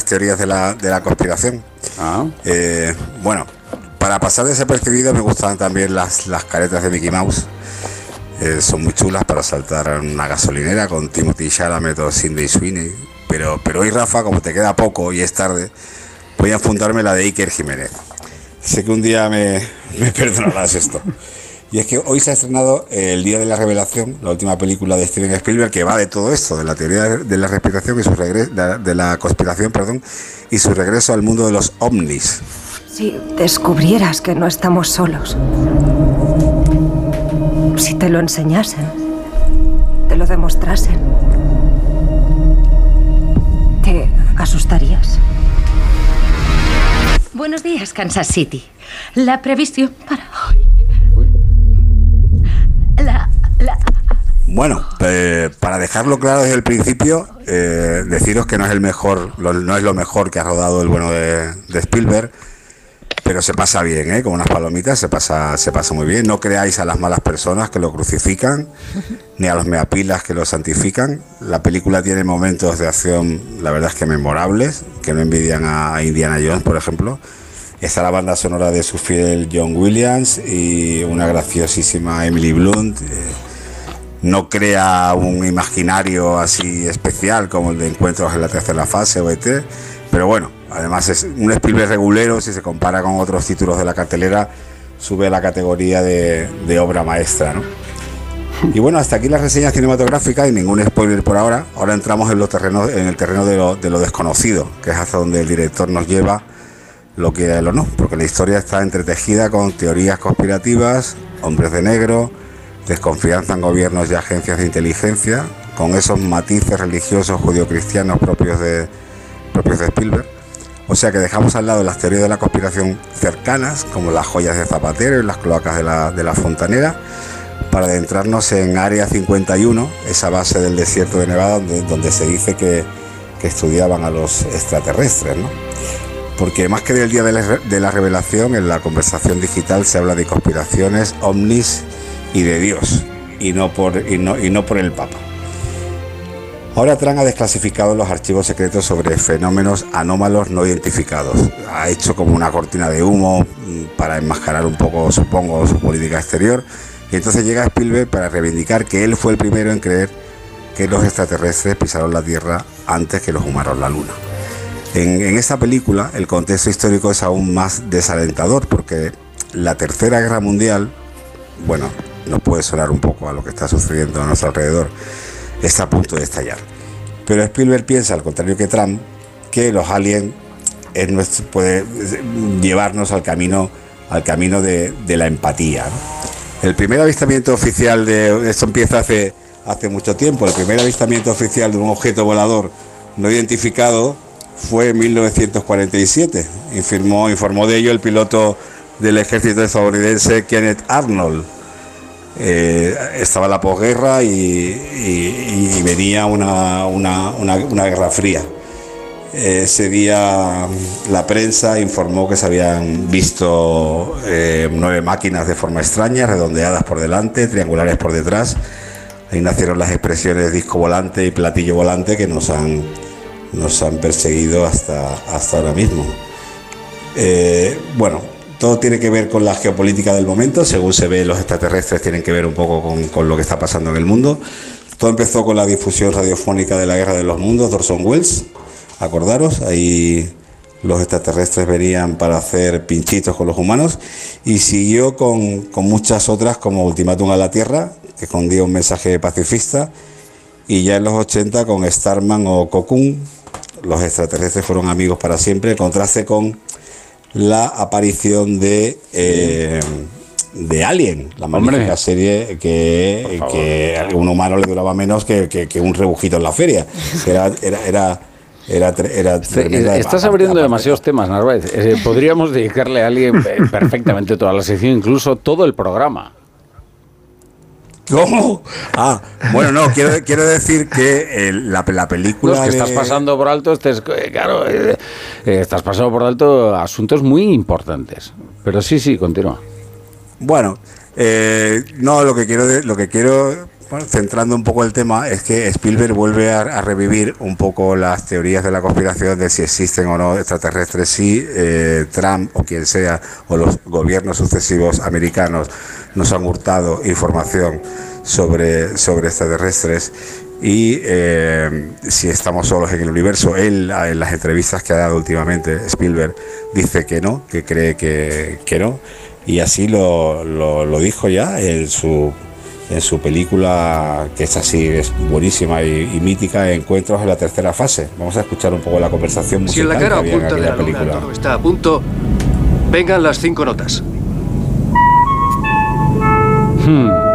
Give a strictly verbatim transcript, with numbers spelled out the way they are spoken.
teorías de la, de la conspiración. Ah. Eh, bueno, para pasar desapercibido me gustan también las, las caretas de Mickey Mouse. Eh, son muy chulas para saltar a una gasolinera con Timothy Chalamet o Sydney Sweeney. Pero, pero hoy, Rafa, como te queda poco y es tarde, voy a apuntarme la de Iker Jiménez. Sé que un día me, me perdonarás esto. Y es que hoy se ha estrenado El Día de la Revelación, la última película de Steven Spielberg, que va de todo esto, de la teoría de la respiración y su regreso, de la conspiración, perdón, y su regreso al mundo de los ovnis. Si descubrieras que no estamos solos, si te lo enseñasen, te lo demostrasen, ¿te asustarías? Buenos días, Kansas City. La previsión para hoy. La, la... Bueno, eh, para dejarlo claro desde el principio, eh, deciros que no es el mejor, lo, no es lo mejor que ha rodado el bueno de, de Spielberg, pero se pasa bien, ¿eh? Con unas palomitas se pasa, se pasa muy bien. No creáis a las malas personas que lo crucifican, ni a los meapilas que lo santifican. La película tiene momentos de acción, la verdad es que memorables, que no envidian a Indiana Jones, por ejemplo. Está la banda sonora de su fiel John Williams y una graciosísima Emily Blunt. Eh, no crea un imaginario así especial como el de Encuentros en la tercera fase o E T, pero bueno, además es un Spielberg regulero. Si se compara con otros títulos de la cartelera, sube a la categoría de, de obra maestra, ¿no? Y bueno, hasta aquí la reseña cinematográfica y ningún spoiler por ahora. Ahora entramos en, los terrenos, en el terreno de lo, de lo desconocido, que es hacia donde el director nos lleva, lo quiera él o no, porque la historia está entretejida con teorías conspirativas, hombres de negro, desconfianza en gobiernos y agencias de inteligencia, con esos matices religiosos judio-cristianos propios de, propios de Spielberg. O sea que dejamos al lado las teorías de la conspiración cercanas, como las joyas de Zapatero y las cloacas de la, de la Fontanera, para adentrarnos en Área cincuenta y uno, esa base del desierto de Nevada donde, donde se dice que, que estudiaban a los extraterrestres, ¿no? Porque más que del Día de la, de la Revelación, en la conversación digital se habla de conspiraciones, ovnis y de Dios, y no por, y no, y no por el Papa. Ahora Trump ha desclasificado los archivos secretos sobre fenómenos anómalos no identificados. Ha hecho como una cortina de humo para enmascarar un poco, supongo, su política exterior. Y entonces llega Spielberg para reivindicar que él fue el primero en creer que los extraterrestres pisaron la Tierra antes que los humanos la Luna. En, en esta película el contexto histórico es aún más desalentador, porque la Tercera Guerra Mundial, bueno, nos puede sonar un poco a lo que está sucediendo a nuestro alrededor, está a punto de estallar. Pero Spielberg piensa, al contrario que Trump, que los aliens es nuestro, puede llevarnos al camino, al camino de, de la empatía, ¿no? El primer avistamiento oficial de esto empieza hace, hace mucho tiempo. El primer avistamiento oficial de un objeto volador no identificado fue en mil novecientos cuarenta y siete. Informó, informó de ello el piloto del ejército estadounidense Kenneth Arnold. Eh, estaba la posguerra y, y, y venía una, una, una, una guerra fría. Ese día la prensa informó que se habían visto eh, nueve máquinas de forma extraña, redondeadas por delante, triangulares por detrás. Ahí nacieron las expresiones disco volante y platillo volante que nos han, nos han perseguido hasta, hasta ahora mismo. Eh, bueno, todo tiene que ver con la geopolítica del momento. Según se ve, los extraterrestres tienen que ver un poco con, con lo que está pasando en el mundo. Todo empezó con la difusión radiofónica de la Guerra de los Mundos de Orson Welles. Acordaros, ahí los extraterrestres venían para hacer pinchitos con los humanos, y siguió con, con muchas otras como Ultimátum a la Tierra, que escondía un mensaje pacifista, y ya en los ochenta con Starman o Cocoon, los extraterrestres fueron amigos para siempre, en contraste con la aparición de eh, de Alien, la magnífica serie que, que a un humano le duraba menos que, que, que un rebujito en la feria. Era, era, era Era, era este, estás abriendo demasiados temas, Narváez. Eh, podríamos dedicarle a alguien perfectamente toda la sección, incluso todo el programa. ¿Cómo? Ah, bueno, no, quiero, quiero decir que eh, la, la película... No, es que de... estás pasando por alto, este es, eh, claro, eh, eh, estás pasando por alto asuntos muy importantes. Pero sí, sí, continúa. Bueno, eh, no, lo que quiero... De, lo que quiero bueno, centrando un poco el tema, es que Spielberg vuelve a, a revivir un poco las teorías de la conspiración de si existen o no extraterrestres, si eh, Trump o quien sea, o los gobiernos sucesivos americanos nos han hurtado información sobre, sobre extraterrestres, y eh, si estamos solos en el universo. Él, en las entrevistas que ha dado últimamente, Spielberg dice que no, que cree que, que no, y así lo, lo, lo dijo ya en su en su película, que es así, es buenísima y, y mítica, Encuentros en la tercera fase. Vamos a escuchar un poco la conversación musical. Si en la cara que había en oculta de aquella la luna película. todo está a punto, vengan las cinco notas. Hmm.